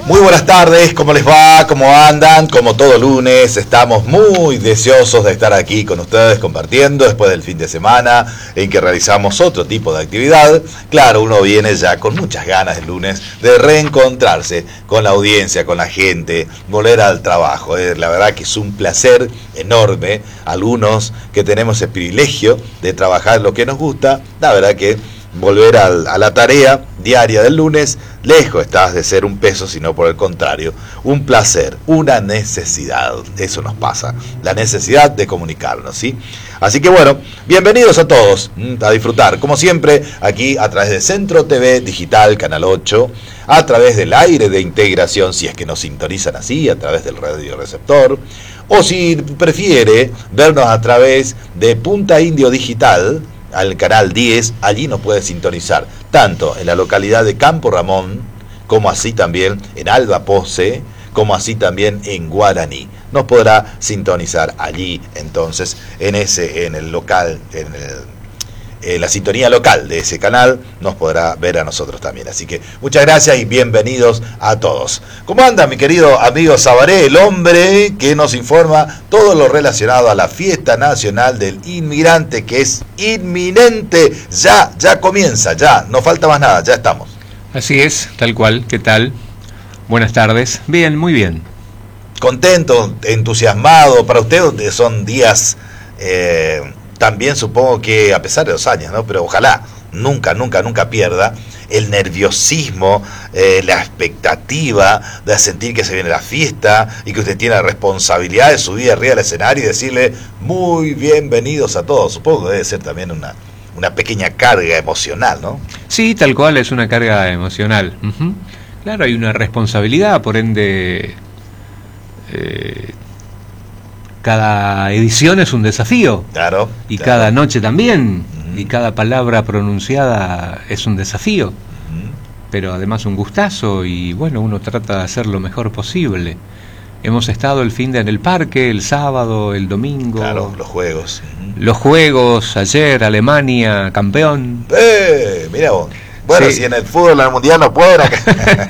Muy buenas tardes, ¿cómo les va? ¿Cómo andan? Como todo lunes, estamos muy deseosos de estar aquí con ustedes compartiendo después del fin de semana en que realizamos otro tipo de actividad. Claro, uno viene ya con muchas ganas el lunes de reencontrarse con la audiencia, con la gente, volver al trabajo. La verdad que es un placer enorme. Algunos que tenemos el privilegio de trabajar lo que nos gusta, la verdad que volver a la tarea diaria del lunes, lejos estás de ser un peso, sino por el contrario, un placer, una necesidad. Eso nos pasa, la necesidad de comunicarnos, ¿sí? Así que bueno, bienvenidos a todos a disfrutar, como siempre, aquí a través de Centro TV Digital, Canal 8, a través del aire de integración, si es que nos sintonizan así, a través del radioreceptor, o si prefiere vernos a través de Punta Indio Digital, al canal 10, allí nos puede sintonizar, tanto en la localidad de Campo Ramón, como así también en Alba Pose, como así también en Guaraní. Nos podrá sintonizar allí, entonces, en el local, en la sintonía local de ese canal, nos podrá ver a nosotros también. Así que muchas gracias y bienvenidos a todos. ¿Cómo anda mi querido amigo Sabaré, el hombre que nos informa todo lo relacionado a la fiesta nacional del inmigrante, que es inminente? Ya comienza, ya, no falta más nada, ya estamos. Así es, tal cual. ¿Qué tal? Buenas tardes. Bien, muy bien. Contento, entusiasmado. Para usted son días... también supongo que a pesar de los años, ¿no? Pero ojalá nunca pierda el nerviosismo, la expectativa de sentir que se viene la fiesta y que usted tiene la responsabilidad de subir arriba al escenario y decirle muy bienvenidos a todos. Supongo que debe ser también una pequeña carga emocional, ¿no? Sí, tal cual, es una carga emocional. Claro, hay una responsabilidad, por ende... cada edición es un desafío. Claro. Y cada noche también. Y cada palabra pronunciada es un desafío. Pero además un gustazo. Y bueno, uno trata de hacer lo mejor posible. Hemos estado el fin de en el parque, el sábado, el domingo. Claro, los juegos. Los juegos, ayer, Alemania, campeón. Mira vos. Bueno, sí. Si en el fútbol, en el mundial no pueden acá.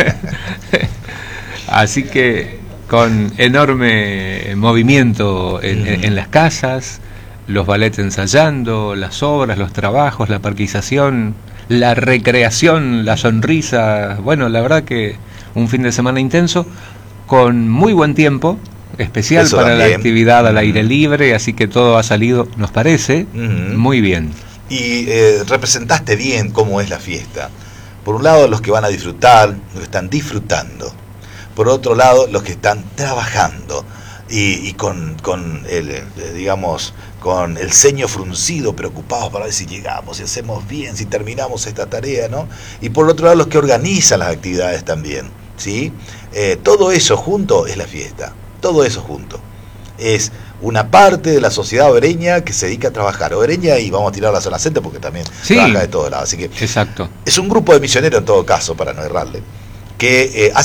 Así que... con enorme movimiento en las casas, los ballets ensayando, las obras, los trabajos, la parquización, la recreación, la sonrisa. Bueno, la verdad que un fin de semana intenso, con muy buen tiempo, especial eso para también. La actividad al aire libre, así que todo ha salido, nos parece, muy bien. Y representaste bien cómo es la fiesta. Por un lado, los que van a disfrutar, los que están disfrutando. Por otro lado, los que están trabajando y con el, digamos, con el ceño fruncido, preocupados para ver si llegamos, si hacemos bien, si terminamos esta tarea, ¿no? Y por otro lado, los que organizan las actividades también, ¿sí? Todo eso junto es la fiesta, todo eso junto. Es una parte de la sociedad obereña que se dedica a trabajar. Obereña, y vamos a tirar la zona centro porque también trabaja de todos lados. Así que exacto. Es un grupo de misioneros en todo caso, para no errarle, que